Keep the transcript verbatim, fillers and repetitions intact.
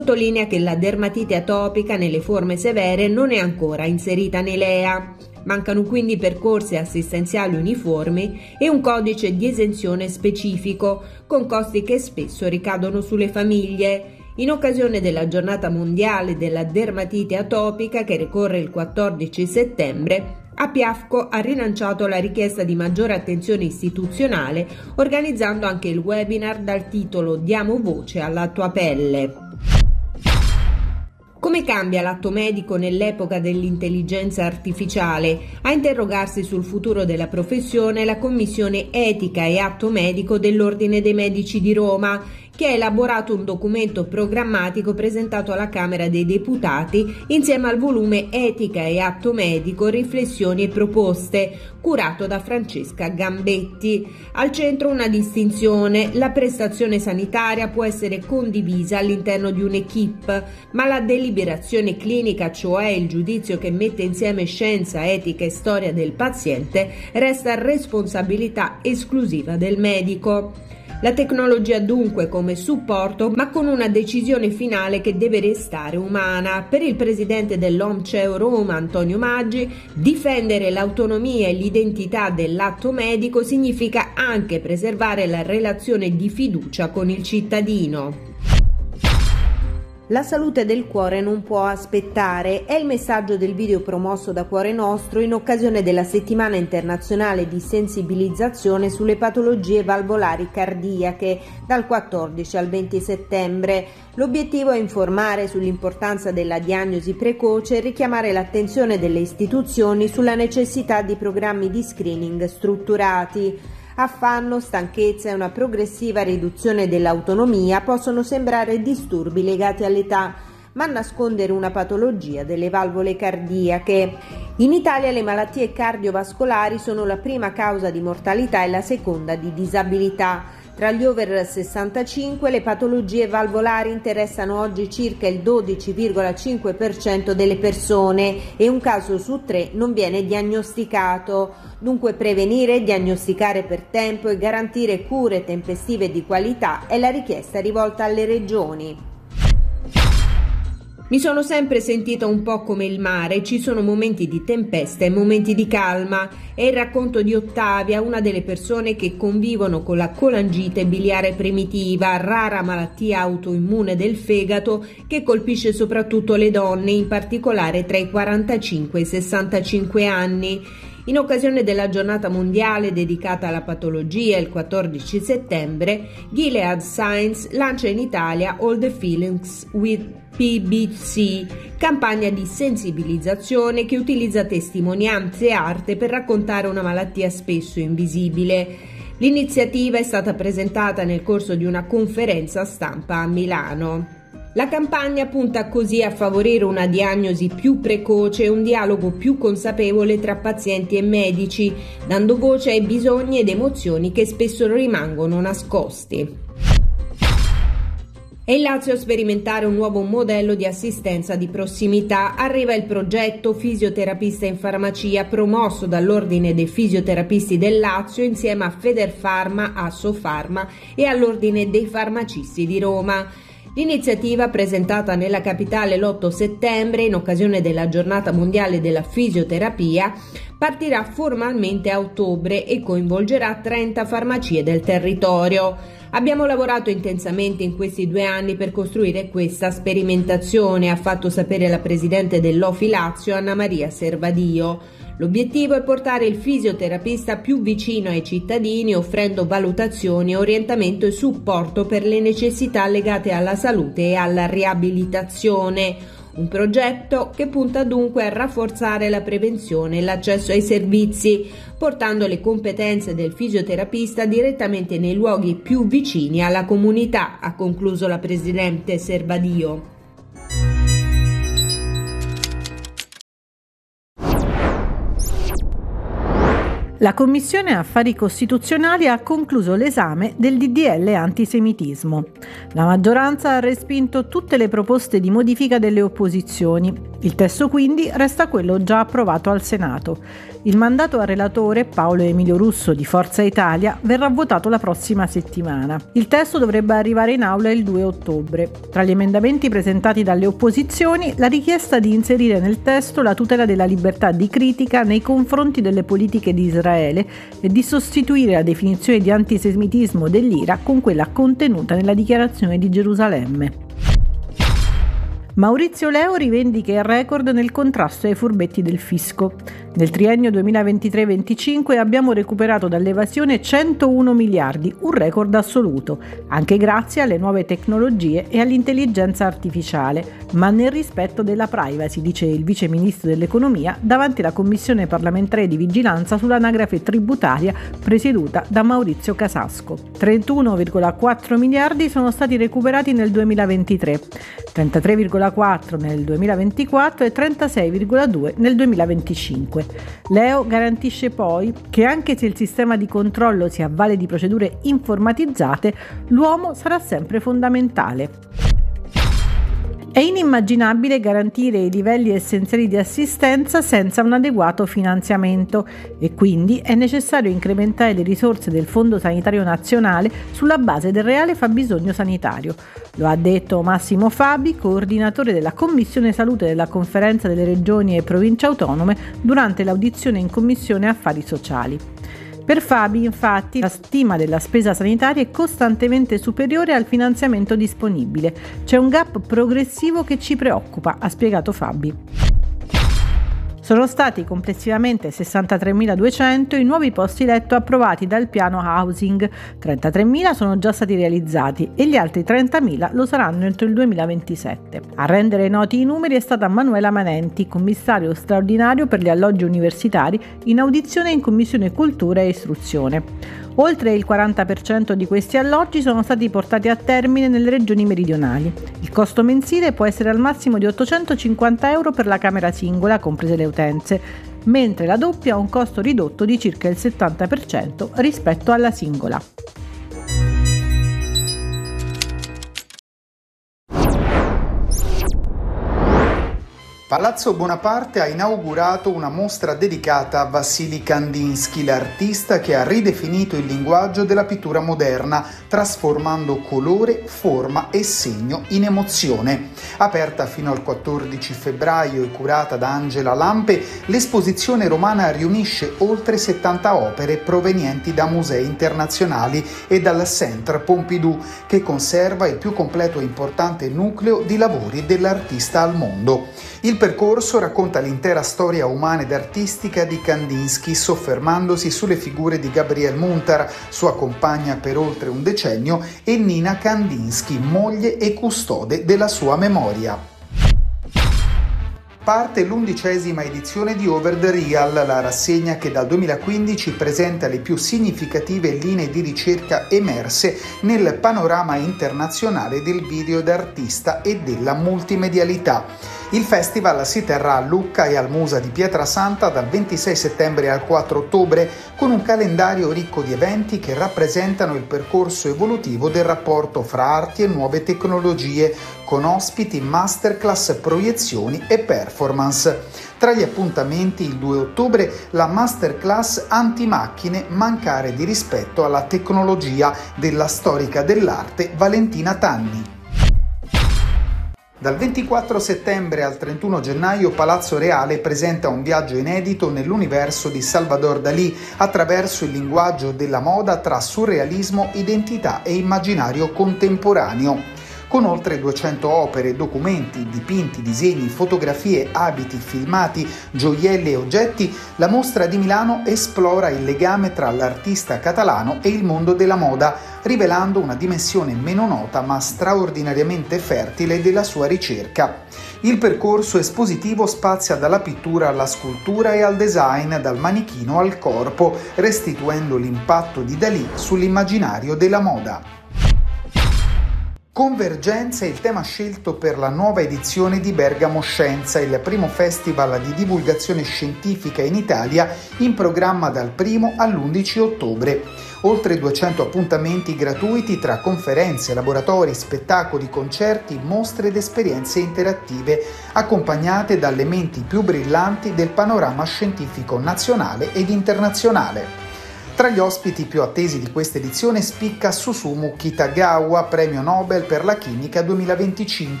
Sottolinea che la dermatite atopica nelle forme severe non è ancora inserita nei L E A. Mancano quindi percorsi assistenziali uniformi e un codice di esenzione specifico, con costi che spesso ricadono sulle famiglie. In occasione della Giornata Mondiale della Dermatite Atopica, che ricorre il quattordici settembre, Apiafco ha rilanciato la richiesta di maggiore attenzione istituzionale, organizzando anche il webinar dal titolo "Diamo voce alla tua pelle". Come cambia l'atto medico nell'epoca dell'intelligenza artificiale? A interrogarsi sul futuro della professione la Commissione Etica e Atto Medico dell'Ordine dei Medici di Roma, che ha elaborato un documento programmatico presentato alla Camera dei Deputati insieme al volume Etica e Atto Medico, riflessioni e proposte, curato da Francesca Gambetti. Al centro una distinzione: la prestazione sanitaria può essere condivisa all'interno di un'equipe, ma la deliberazione clinica, cioè il giudizio che mette insieme scienza, etica e storia del paziente, resta responsabilità esclusiva del medico. La tecnologia dunque come supporto, ma con una decisione finale che deve restare umana. Per il presidente dell'OMCEO Roma, Antonio Maggi, difendere l'autonomia e l'identità dell'atto medico significa anche preservare la relazione di fiducia con il cittadino. La salute del cuore non può aspettare, è il messaggio del video promosso da Cuore Nostro in occasione della settimana internazionale di sensibilizzazione sulle patologie valvolari cardiache dal quattordici al venti settembre. L'obiettivo è informare sull'importanza della diagnosi precoce e richiamare l'attenzione delle istituzioni sulla necessità di programmi di screening strutturati. Affanno, stanchezza e una progressiva riduzione dell'autonomia possono sembrare disturbi legati all'età, ma nascondere una patologia delle valvole cardiache. In Italia le malattie cardiovascolari sono la prima causa di mortalità e la seconda di disabilità. Tra gli over sessantacinque le patologie valvolari interessano oggi circa il dodici virgola cinque per cento delle persone e un caso su tre non viene diagnosticato. Dunque prevenire, diagnosticare per tempo e garantire cure tempestive di qualità è la richiesta rivolta alle regioni. Mi sono sempre sentita un po' come il mare, ci sono momenti di tempesta e momenti di calma. È il racconto di Ottavia, una delle persone che convivono con la colangite biliare primitiva, rara malattia autoimmune del fegato che colpisce soprattutto le donne, in particolare tra i quarantacinque e i sessantacinque anni. In occasione della giornata mondiale dedicata alla patologia, il quattordici settembre, Gilead Science lancia in Italia All the Feelings with P B C, campagna di sensibilizzazione che utilizza testimonianze e arte per raccontare una malattia spesso invisibile. L'iniziativa è stata presentata nel corso di una conferenza stampa a Milano. La campagna punta così a favorire una diagnosi più precoce e un dialogo più consapevole tra pazienti e medici, dando voce ai bisogni ed emozioni che spesso rimangono nascosti. È il Lazio a sperimentare un nuovo modello di assistenza di prossimità. Arriva il progetto Fisioterapista in Farmacia, promosso dall'Ordine dei Fisioterapisti del Lazio insieme a Federfarma, Assofarma e all'Ordine dei Farmacisti di Roma. L'iniziativa, presentata nella capitale l'otto settembre in occasione della Giornata Mondiale della Fisioterapia, partirà formalmente a ottobre e coinvolgerà trenta farmacie del territorio. Abbiamo lavorato intensamente in questi due anni per costruire questa sperimentazione, ha fatto sapere la presidente dell'O F I Lazio Anna Maria Servadio. L'obiettivo è portare il fisioterapista più vicino ai cittadini, offrendo valutazioni, orientamento e supporto per le necessità legate alla salute e alla riabilitazione. Un progetto che punta dunque a rafforzare la prevenzione e l'accesso ai servizi, portando le competenze del fisioterapista direttamente nei luoghi più vicini alla comunità, ha concluso la presidente Servadio. La Commissione Affari Costituzionali ha concluso l'esame del D D L antisemitismo. La maggioranza ha respinto tutte le proposte di modifica delle opposizioni. Il testo quindi resta quello già approvato al Senato. Il mandato al relatore Paolo Emilio Russo di Forza Italia verrà votato la prossima settimana. Il testo dovrebbe arrivare in aula il due ottobre. Tra gli emendamenti presentati dalle opposizioni, la richiesta di inserire nel testo la tutela della libertà di critica nei confronti delle politiche di Israele e di sostituire la definizione di antisemitismo dell'I R A con quella contenuta nella Dichiarazione di Gerusalemme. Maurizio Leo rivendica il record nel contrasto ai furbetti del fisco. Nel triennio duemilaventitré venticinque abbiamo recuperato dall'evasione centouno miliardi, un record assoluto, anche grazie alle nuove tecnologie e all'intelligenza artificiale, ma nel rispetto della privacy, dice il vice ministro dell'economia davanti alla commissione parlamentare di vigilanza sull'anagrafe tributaria presieduta da Maurizio Casasco. trentuno virgola quattro miliardi sono stati recuperati nel duemilaventitré, trentatré virgola quattro nel duemilaventiquattro e trentasei virgola due nel duemilaventicinque. Leo garantisce poi che anche se il sistema di controllo si avvale di procedure informatizzate, l'uomo sarà sempre fondamentale. È inimmaginabile garantire i livelli essenziali di assistenza senza un adeguato finanziamento e quindi è necessario incrementare le risorse del Fondo Sanitario Nazionale sulla base del reale fabbisogno sanitario. Lo ha detto Massimo Fabi, coordinatore della Commissione Salute della Conferenza delle Regioni e Province Autonome, durante l'audizione in Commissione Affari Sociali. Per Fabi, infatti, la stima della spesa sanitaria è costantemente superiore al finanziamento disponibile. C'è un gap progressivo che ci preoccupa, ha spiegato Fabi. Sono stati complessivamente sessantatremiladuecento i nuovi posti letto approvati dal piano housing, trentatremila sono già stati realizzati e gli altri trentamila lo saranno entro il duemilaventisette. A rendere noti i numeri è stata Manuela Manenti, commissario straordinario per gli alloggi universitari, in audizione in Commissione Cultura e Istruzione. Oltre il quaranta per cento di questi alloggi sono stati portati a termine nelle regioni meridionali. Il costo mensile può essere al massimo di ottocentocinquanta euro per la camera singola, comprese le utenze, mentre la doppia ha un costo ridotto di circa il settanta per cento rispetto alla singola. Palazzo Bonaparte ha inaugurato una mostra dedicata a Vassili Kandinsky, l'artista che ha ridefinito il linguaggio della pittura moderna, trasformando colore, forma e segno in emozione. Aperta fino al quattordici febbraio e curata da Angela Lampe, l'esposizione romana riunisce oltre settanta opere provenienti da musei internazionali e dal Centre Pompidou, che conserva il più completo e importante nucleo di lavori dell'artista al mondo. Il percorso racconta l'intera storia umana ed artistica di Kandinsky, soffermandosi sulle figure di Gabriele Munter, sua compagna per oltre un decennio, e Nina Kandinsky, moglie e custode della sua memoria. Parte l'undicesima edizione di Over the Real, la rassegna che dal duemilaquindici presenta le più significative linee di ricerca emerse nel panorama internazionale del video d'artista e della multimedialità. Il festival si terrà a Lucca e al Musa di Pietrasanta dal ventisei settembre al quattro ottobre, con un calendario ricco di eventi che rappresentano il percorso evolutivo del rapporto fra arti e nuove tecnologie, con ospiti, masterclass, proiezioni e performance. Tra gli appuntamenti il due ottobre la masterclass Antimacchine, mancare di rispetto alla tecnologia, della storica dell'arte Valentina Tanni. Dal ventiquattro settembre al trentuno gennaio Palazzo Reale presenta un viaggio inedito nell'universo di Salvador Dalì attraverso il linguaggio della moda tra surrealismo, identità e immaginario contemporaneo. Con oltre duecento opere, documenti, dipinti, disegni, fotografie, abiti, filmati, gioielli e oggetti, la mostra di Milano esplora il legame tra l'artista catalano e il mondo della moda, rivelando una dimensione meno nota ma straordinariamente fertile della sua ricerca. Il percorso espositivo spazia dalla pittura alla scultura e al design, dal manichino al corpo, restituendo l'impatto di Dalì sull'immaginario della moda. Convergenza è il tema scelto per la nuova edizione di Bergamo Scienza, il primo festival di divulgazione scientifica in Italia in programma dal primo all'undici ottobre. Oltre duecento appuntamenti gratuiti tra conferenze, laboratori, spettacoli, concerti, mostre ed esperienze interattive, accompagnate dalle menti più brillanti del panorama scientifico nazionale ed internazionale. Tra gli ospiti più attesi di questa edizione spicca Susumu Kitagawa, premio Nobel per la chimica duemilaventicinque.